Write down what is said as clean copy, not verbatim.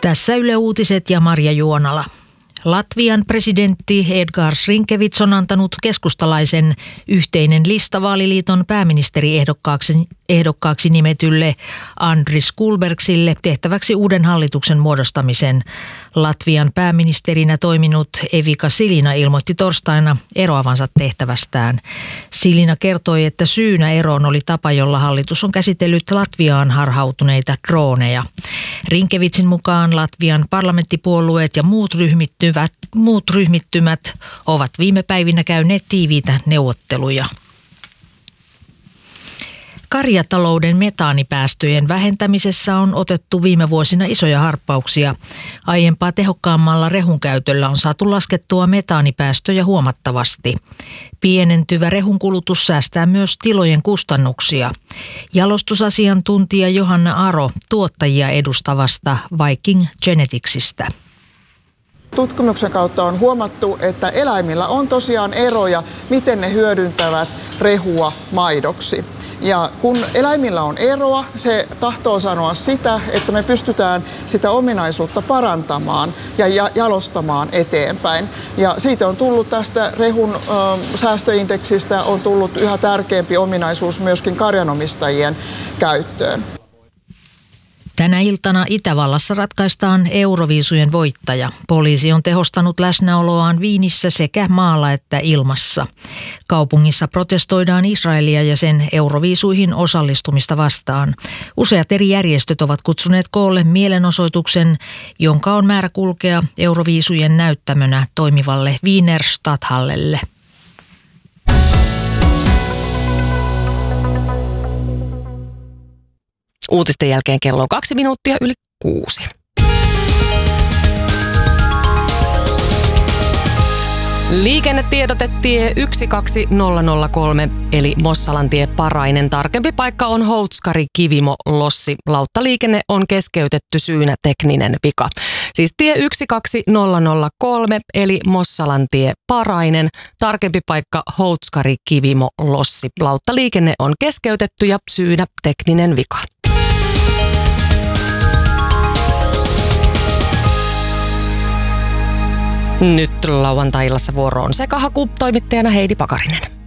Tässä Yle Uutiset ja Marja Juonala. Latvian presidentti Edgars Rinkevits on antanut keskustalaisen Yhteinen lista vaaliliiton pääministeriehdokkaaksi nimetylle Andris Kulbergsille tehtäväksi uuden hallituksen muodostamisen. Latvian pääministerinä toiminut Evika Silina ilmoitti torstaina eroavansa tehtävästään. Silina kertoi, että syynä eroon oli tapa, jolla hallitus on käsitellyt Latviaan harhautuneita drooneja. Rinkevitsin mukaan Latvian parlamenttipuolueet ja muut ryhmittymät ovat viime päivinä käyneet tiiviitä neuvotteluja. Karjatalouden metaanipäästöjen vähentämisessä on otettu viime vuosina isoja harppauksia. Aiempaa tehokkaammalla rehun käytöllä on saatu laskettua metaanipäästöjä huomattavasti. Pienentyvä rehun kulutus säästää myös tilojen kustannuksia. Jalostusasiantuntija Johanna Aro tuottajia edustavasta Viking Geneticsistä. Tutkimuksen kautta on huomattu, että eläimillä on tosiaan eroja, miten ne hyödyntävät rehua maidoksi. Ja kun eläimillä on eroa, se tahtoo sanoa sitä, että me pystytään sitä ominaisuutta parantamaan ja jalostamaan eteenpäin. Ja siitä on tullut tästä rehun säästöindeksistä on tullut yhä tärkeämpi ominaisuus myöskin karjanomistajien käyttöön. Tänä iltana Itävallassa ratkaistaan Euroviisujen voittaja. Poliisi on tehostanut läsnäoloaan Viinissä sekä maalla että ilmassa. Kaupungissa protestoidaan Israelia ja sen Euroviisuihin osallistumista vastaan. Useat eri järjestöt ovat kutsuneet koolle mielenosoituksen, jonka on määrä kulkea Euroviisujen näyttämönä toimivalle Wiener Stadthallelle. Uutisten jälkeen kello on 2 minuuttia yli 6. Liikennetiedotetie 12003 eli Mossalantie Parainen. Tarkempi paikka on Houtskari Kivimo Lossi. Lauttaliikenne on keskeytetty syynä tekninen vika. Siis tie 12003 eli Mossalantie Parainen. Tarkempi paikka Houtskari Kivimo Lossi. Lauttaliikenne on keskeytetty ja syynä tekninen vika. Nyt lauantai-illassa vuoro on Sekahaku, toimittajana Heidi Pakarinen.